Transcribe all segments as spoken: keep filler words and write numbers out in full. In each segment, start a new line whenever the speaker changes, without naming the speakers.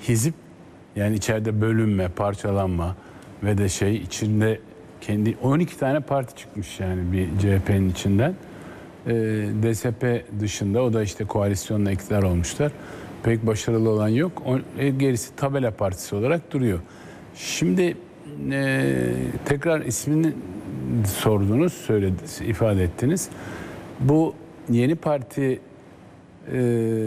hizip, yani içeride bölünme, parçalanma ve de şey içinde kendi on iki tane parti çıkmış yani bir C H P'nin içinden. Ee, D S P dışında, o da işte koalisyonla iktidar olmuşlar. Pek başarılı olan yok. O, gerisi tabela partisi olarak duruyor. Şimdi e, tekrar ismini sordunuz, söylediniz, ifade ettiniz. Bu yeni parti e,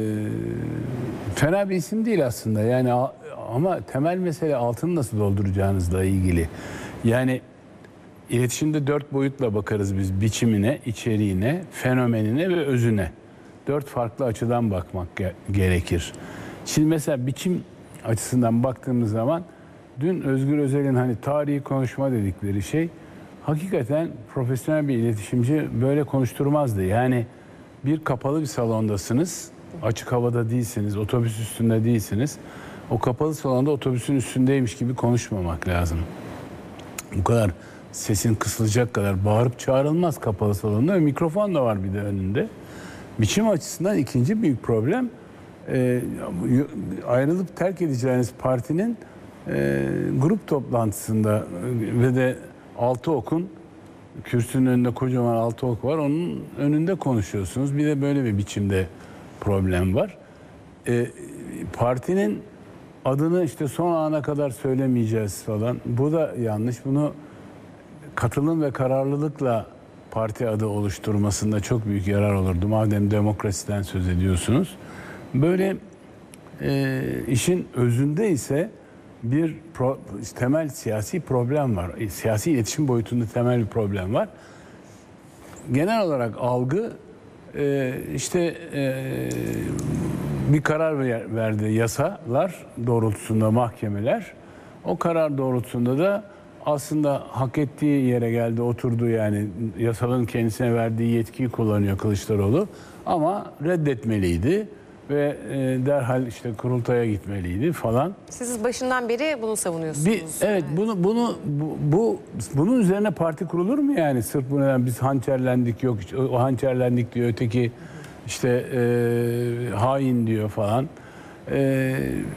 fena bir isim değil aslında. Yani ama temel mesele altını nasıl dolduracağınızla ilgili. Yani iletişimde dört boyutla bakarız biz: biçimine, içeriğine, fenomenine ve özüne. Dört farklı açıdan bakmak ge- gerekir. Şimdi mesela biçim açısından baktığımız zaman dün Özgür Özel'in hani tarihi konuşma dedikleri şey, hakikaten profesyonel bir iletişimci böyle konuşturmazdı. Yani bir kapalı bir salondasınız, açık havada değilsiniz, otobüs üstünde değilsiniz. O kapalı salonda otobüsün üstündeymiş gibi konuşmamak lazım. Bu kadar sesin kısılacak kadar bağırıp çağrılmaz kapalı salonda ve mikrofon da var bir de önünde. Biçim açısından ikinci büyük problem, e, ayrılıp terk edeceğiniz partinin e, grup toplantısında ve de altı okun, kürsünün önünde kocaman altı ok var, onun önünde konuşuyorsunuz. Bir de böyle bir biçimde problem var. E, partinin adını işte son ana kadar söylemeyeceğiz falan. Bu da yanlış. Bunu katılım ve kararlılıkla parti adı oluşturmasında çok büyük yarar olurdu. Madem demokrasiden söz ediyorsunuz. Böyle e, işin özünde ise bir pro, temel siyasi problem var. E, siyasi iletişim boyutunda temel bir problem var. Genel olarak algı e, işte e, bir karar ver, verdi yasalar doğrultusunda mahkemeler. O karar doğrultusunda da aslında hak ettiği yere geldi, oturdu, yani yasanın kendisine verdiği yetkiyi kullanıyor Kılıçdaroğlu. Ama reddetmeliydi ve e, derhal işte kurultaya gitmeliydi falan.
Siz başından beri bunu savunuyorsunuz.
Bir, evet, bunu bunu bu, bu bunun üzerine parti kurulur mu yani? Sırf bu neden biz hançerlendik, yok işte, o hançerlendik diyor, öteki işte e, hain diyor falan. E,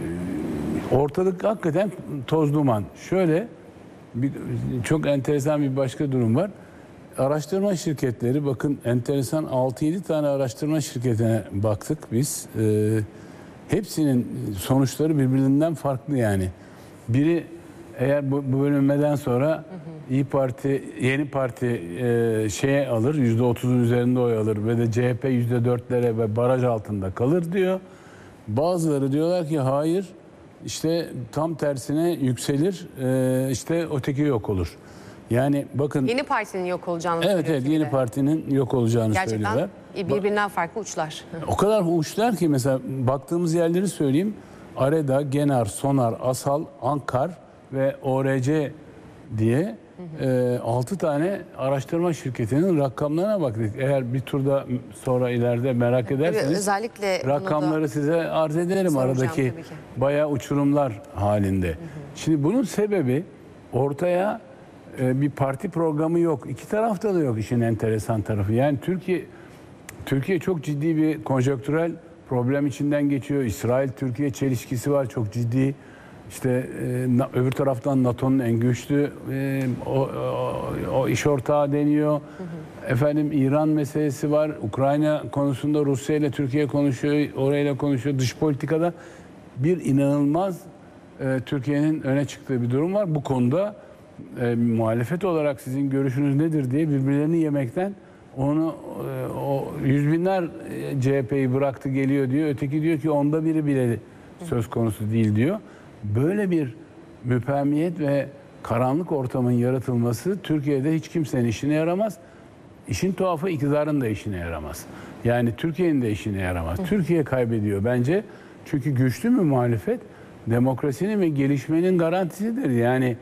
ortalık hakikaten toz duman. Şöyle bir, çok enteresan bir başka durum var. Araştırma şirketleri, bakın enteresan, altı yedi tane araştırma şirketine baktık biz. Ee, hepsinin sonuçları birbirinden farklı yani. Biri, eğer bu, bu bölünmeden sonra hı hı. İyi Parti, yeni parti e, şeye alır, yüzde otuzun üzerinde oy alır ve de C H P yüzde dörtlere ve baraj altında kalır diyor. Bazıları diyorlar ki hayır, işte tam tersine yükselir, e, işte öteki yok olur. Yani bakın,
yeni partinin yok olacağını
evet evet yeni de. partinin yok olacağını
gerçekten
söylüyorlar.
Gerçekten birbirinden farklı uçlar. O
kadar uçlar ki mesela baktığımız yerleri söyleyeyim. Areda, Genar, Sonar, Asal, Ankar ve O R C diye e, altı tane araştırma şirketinin rakamlarına baktık. Eğer bir turda sonra ileride merak ederseniz
özellikle
rakamları size arz ederim, aradaki bayağı uçurumlar halinde. Hı hı. Şimdi bunun sebebi, ortaya bir parti programı yok. İki tarafta da yok, işin enteresan tarafı. Yani Türkiye Türkiye çok ciddi bir konjonktürel problem içinden geçiyor. İsrail-Türkiye çelişkisi var, çok ciddi. İşte e, öbür taraftan NATO'nun en güçlü e, o, o, o iş ortağı deniyor. Hı hı. Efendim İran meselesi var. Ukrayna konusunda Rusya ile Türkiye konuşuyor, orayla konuşuyor. Dış politikada bir inanılmaz e, Türkiye'nin öne çıktığı bir durum var. Bu konuda E, muhalefet olarak sizin görüşünüz nedir diye birbirlerini yemekten, onu e, o yüz binler C H P'yi bıraktı geliyor diyor. Öteki diyor ki onda biri bile söz konusu değil diyor. Böyle bir müpemiyet ve karanlık ortamın yaratılması Türkiye'de hiç kimsenin işine yaramaz. İşin tuhafı, iktidarın da işine yaramaz. Yani Türkiye'nin de işine yaramaz. Hı. Türkiye kaybediyor bence. Çünkü güçlü mü muhalefet demokrasinin ve gelişmenin garantisidir. Yani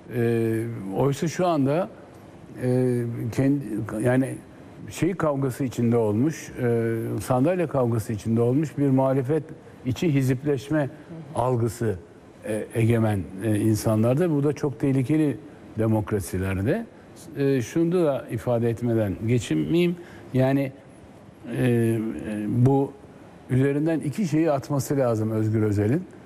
E, oysa şu anda e, kendi, yani şey kavgası içinde olmuş, e, sandalye kavgası içinde olmuş bir muhalefet içi hizipleşme hı hı. algısı e, egemen e, insanlarda. Bu da çok tehlikeli demokrasilerde. E, şunu da ifade etmeden geçinmeyeyim. Yani e, bu üzerinden iki şeyi atması lazım Özgür Özel'in.